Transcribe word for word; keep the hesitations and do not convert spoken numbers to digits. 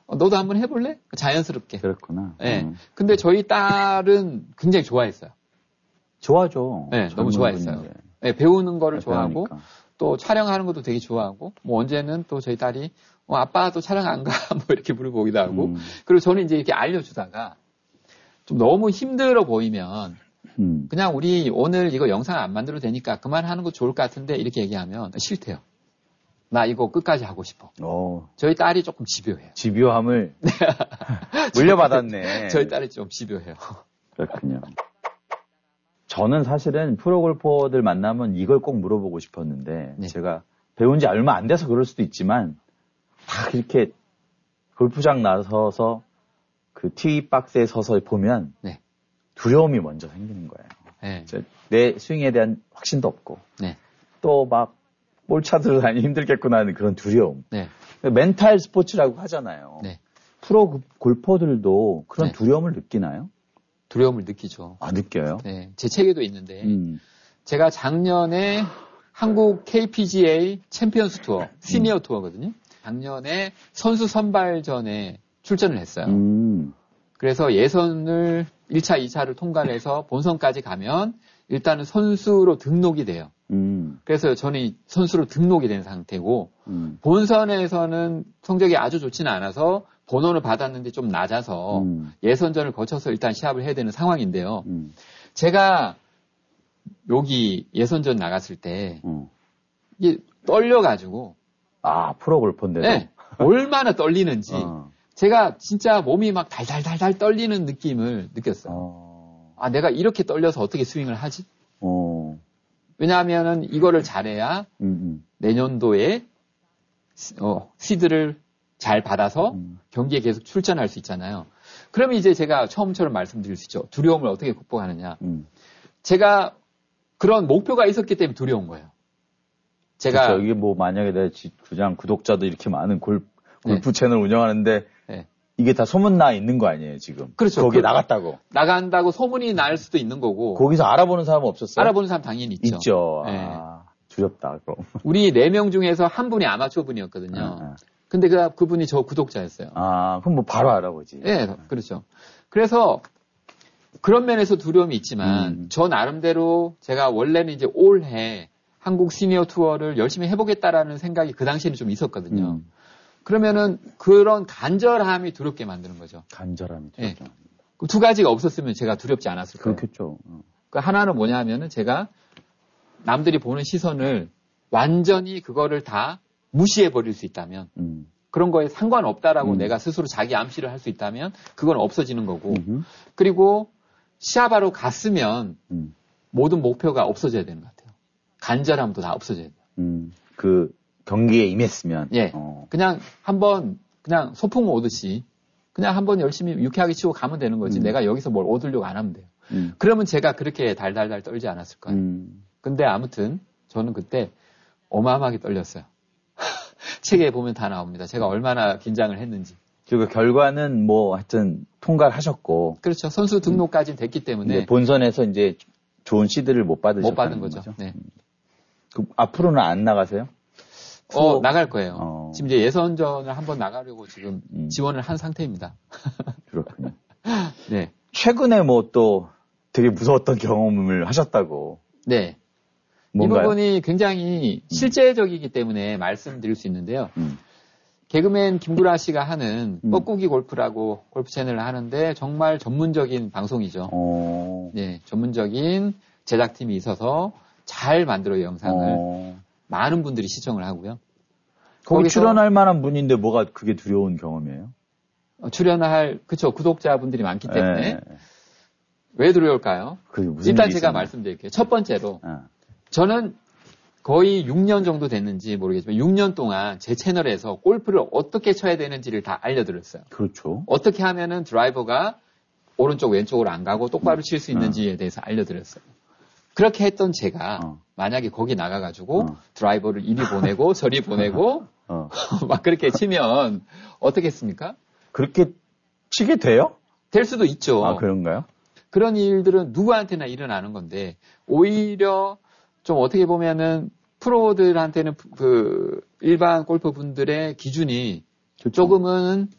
어, 너도 한번 해볼래? 자연스럽게. 그렇구나. 네. 음. 근데 저희 딸은 굉장히 좋아했어요. 좋아죠. 네, 너무 좋아했어요. 네, 배우는 거를 좋아하고 배우니까. 또 촬영하는 것도 되게 좋아하고 뭐 언제는 또 저희 딸이 어, 아빠도 촬영 안 가? 뭐 이렇게 물어보기도 하고 음. 그리고 저는 이제 이렇게 알려주다가 좀 너무 힘들어 보이면 음. 그냥 우리 오늘 이거 영상 안 만들어도 되니까 그만하는 거 좋을 것 같은데 이렇게 얘기하면 싫대요. 나 이거 끝까지 하고 싶어. 오. 저희 딸이 조금 집요해요. 집요함을 물려받았네. 저희 딸이 좀 집요해요. 그렇군요. 저는 사실은 프로골퍼들 만나면 이걸 꼭 물어보고 싶었는데 네. 제가 배운 지 얼마 안 돼서 그럴 수도 있지만 딱 이렇게 골프장 나서서 그 티박스에 서서 보면 네. 두려움이 먼저 생기는 거예요. 네. 내 스윙에 대한 확신도 없고 네. 또 막 볼 찾으러 다니기 힘들겠구나 하는 그런 두려움. 네. 멘탈 스포츠라고 하잖아요. 네. 프로 골퍼들도 그런 네. 두려움을 느끼나요? 두려움을 느끼죠. 아, 느껴요? 네. 제 책에도 있는데 음. 제가 작년에 한국 케이피지에이 챔피언스 투어, 시니어 음. 투어거든요. 작년에 선수 선발전에 출전을 했어요. 음. 그래서 예선을 일 차, 이 차를 통과를 해서 본선까지 가면 일단은 선수로 등록이 돼요. 음. 그래서 저는 선수로 등록이 된 상태고 음. 본선에서는 성적이 아주 좋지는 않아서 번호를 받았는데 좀 낮아서 음. 예선전을 거쳐서 일단 시합을 해야 되는 상황인데요. 음. 제가 여기 예선전 나갔을 때 음. 이게 떨려가지고 아, 프로 골퍼인데도? 네, 얼마나 떨리는지 어. 제가 진짜 몸이 막 달달달달 떨리는 느낌을 느꼈어요. 어. 아, 내가 이렇게 떨려서 어떻게 스윙을 하지? 어. 왜냐하면은 이거를 잘해야 음, 음. 내년도에 어, 시드를 잘 받아서 음. 경기에 계속 출전할 수 있잖아요. 그러면 이제 제가 처음처럼 말씀드릴 수 있죠. 두려움을 어떻게 극복하느냐. 음. 제가 그런 목표가 있었기 때문에 두려운 거예요. 제가 그렇죠. 이게 뭐 만약에 내 주장 구독자도 이렇게 많은 골, 골프 네. 채널 운영하는데 네. 이게 다 소문나 있는 거 아니에요, 지금? 그렇죠. 거기에 그, 나갔다고. 나간다고 소문이 날 수도 있는 거고. 거기서 알아보는 사람은 없었어요? 알아보는 사람 당연히 있죠. 있죠. 네. 아, 두렵다, 그럼. 우리 네 명 중에서 한 분이 아마추어 분이었거든요. 아, 아. 근데 그, 그분이 저 구독자였어요. 아, 그럼 뭐 바로 알아보지. 예, 네, 그렇죠. 그래서 그런 면에서 두려움이 있지만 음. 저 나름대로 제가 원래는 이제 올해 한국 시니어 투어를 열심히 해보겠다라는 생각이 그 당시에는 좀 있었거든요. 음. 그러면은 그런 간절함이 두렵게 만드는 거죠. 간절함이 예. 두렵죠. 그 두 가지가 없었으면 제가 두렵지 않았을 거예요. 그렇겠죠. 어. 그 하나는 뭐냐 하면은 제가 남들이 보는 시선을 완전히 그거를 다 무시해 버릴 수 있다면 음. 그런 거에 상관없다라고 음. 내가 스스로 자기 암시를 할 수 있다면 그건 없어지는 거고 음흠. 그리고 시합하러 갔으면 음. 모든 목표가 없어져야 되는 것 같아요. 간절함도 다 없어져야 돼요. 음. 그 경기에 임했으면. 예. 어. 그냥 한번 그냥 소풍 오듯이 그냥 한번 열심히 유쾌하게 치고 가면 되는 거지. 음. 내가 여기서 뭘 얻으려고 안 하면 돼요. 음. 그러면 제가 그렇게 달달달 떨지 않았을 거예요. 음. 근데 아무튼 저는 그때 어마어마하게 떨렸어요. 책에 보면 다 나옵니다. 제가 얼마나 긴장을 했는지. 그리고 결과는 뭐 하여튼 통과를 하셨고. 그렇죠. 선수 등록까지 됐기 때문에 본선에서 이제 좋은 시드를 못 받으셨다는 못 받은 거죠. 거죠? 네. 그 앞으로는 안 나가세요? 어, 나갈 거예요. 어. 지금 이제 예선전을 한번 나가려고 지금 음. 지원을 한 상태입니다. 그렇군요. 네. 최근에 뭐 또 되게 무서웠던 경험을 하셨다고. 네. 뭔가요? 이 부분이 굉장히 실제적이기 때문에 말씀드릴 수 있는데요. 음. 개그맨 김구라 씨가 하는 음. 뻐꾸기 골프라고 골프 채널을 하는데 정말 전문적인 방송이죠. 어. 네, 전문적인 제작팀이 있어서 잘 만들어요, 영상을. 어. 많은 분들이 시청을 하고요. 거기 거기서 출연할 만한 분인데 뭐가 그게 두려운 경험이에요? 어, 출연할, 그쵸, 구독자분들이 많기 때문에. 네. 왜 두려울까요? 그게 무슨 일단 일이 제가 있었나? 말씀드릴게요. 첫 번째로, 어. 저는 거의 육 년 정도 됐는지 모르겠지만 육 년 동안 제 채널에서 골프를 어떻게 쳐야 되는지를 다 알려드렸어요. 그렇죠. 어떻게 하면은 드라이버가 오른쪽 왼쪽으로 안 가고 똑바로 칠 수 있는지에 대해서 알려드렸어요. 그렇게 했던 제가 어. 만약에 거기 나가가지고 어. 드라이버를 이리 보내고 저리 보내고 어. 막 그렇게 치면 어떻겠습니까? 그렇게 치게 돼요? 될 수도 있죠. 아, 그런가요? 그런 일들은 누구한테나 일어나는 건데 오히려 좀 어떻게 보면은 프로들한테는 그 일반 골퍼 분들의 기준이 조금은